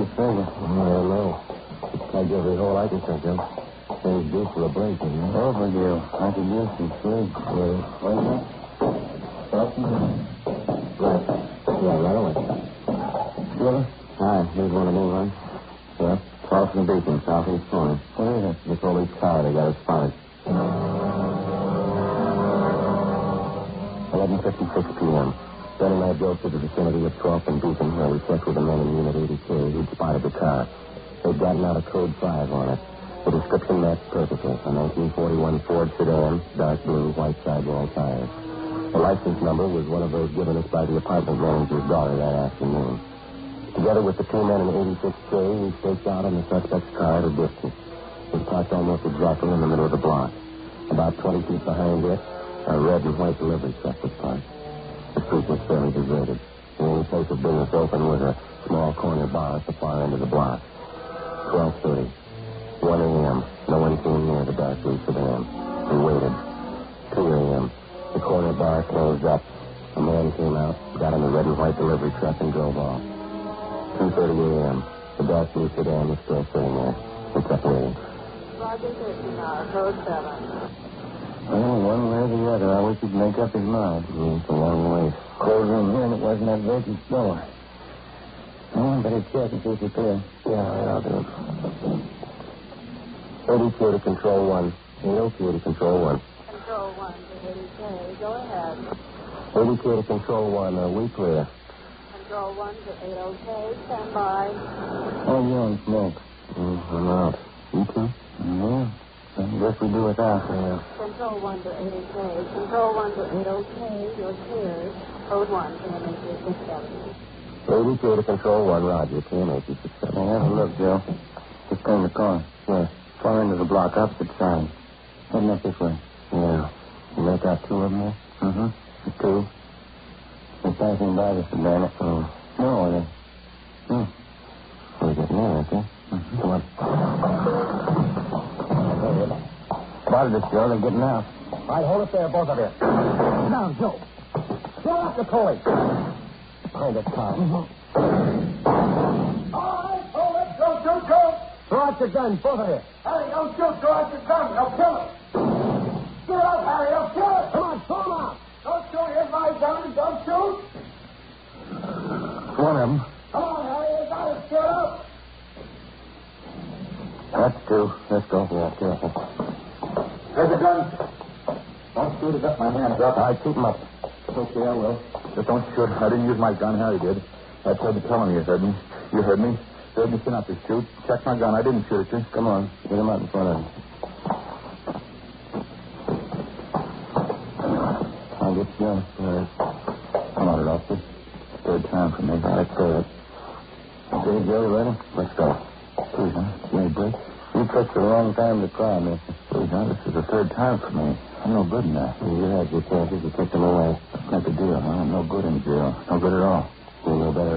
you figure? I don't know. I give every hole I can think of. Things due for a break, you know. Overdue. I could use some sleep. Really? Wait a minute. Right. Yeah, right away. Silver? Hi, here's one of those, huh? Yeah. Crossing the beacon, southeast corner. What is it? The police car, they got it spotted. 11:56 p.m. Ben and I drove to the vicinity of 12th and Beacon, where we checked with the men in Unit 80K who'd spotted the car. They'd gotten out a code 5 on it. The description matched perfectly. A 1941 Ford sedan, dark blue, white sidewall tires. The license number was one of those given us by the apartment manager's daughter that afternoon. Together with the two men in 86K, we staked out on the suspect's car at a distance. It was parked almost exactly in the middle of the block. About 20 feet behind it, a red and white delivery truck was parked. The street was fairly deserted. The only place of business open was a small corner bar at the far end of the block. 12:30. 1 a.m. No one came near the dark blue sedan. We waited. 2 a.m. The corner bar closed up. A man came out, got in the red and white delivery truck, and drove off. 2:30 a.m. The dark blue sedan was still sitting there. We kept waiting. Roger 59, code 7. Well, one way or the other, I wish he'd make up his mind. It's a long way. Closed room here, and it wasn't that vacant door. Oh, better check and see if it's there. Yeah, I'll do it. 82 to Control 1. 802 to Control 1. Control 1 to 80K. Go ahead. 82 to Control 1. We clear. Control 1 to 80K. Stand by. Oh, you don't smoke. I'm out. You too? Yeah. I guess we do without. Yeah. Control 1 to 80K. Control 1 to 80K. You're cleared. Code 1 to MH670. 82 to Control 1. Roger. KMH670. Now, have a look, Joe. Just turn the corner. Where? Far end of the block, opposite side. Heading up this way. Yeah. You make out two of them there? Mm-hmm. The two? They're passing by the sedan. Oh. No, they... We're getting there, aren't they? Mm-hmm. Come on. Spotted us, Joe. They're getting out. All right, hold it there, both of you. Now, Joe. Get off the pulley. Hold it, Carl. All right, hold it. Don't shoot, don't. Throw out your guns, both of you. Harry, don't shoot. Throw out your gun. They'll kill us. Get up, Harry. They'll kill us. Come on, throw them out. Don't shoot. Here's my gun. Don't shoot. One of them. Come on, Harry. You got us. Get up. That's two. Let's go. Yeah, careful. There's a gun. Don't shoot. I got my hands up. All right, keep them up. Okay, I will. Just don't shoot. I didn't use my gun. Harry did. I tried to tell him you heard me. You heard me. You heard me sit up to shoot. Check my gun. I didn't shoot at you. Come on. Get him out in front of him. I'll get you. All right. Come on, officer. Third time for me. All right, good. Okay, Joe, you ready? Let's go. Please, huh? Ready, Blake? You picked the wrong time to cry, mister. Please, huh? This is the third time for me. I'm no good in that. You had your chances. You took them away. That's not the deal, huh? I'm no good in jail. No good at all. You know better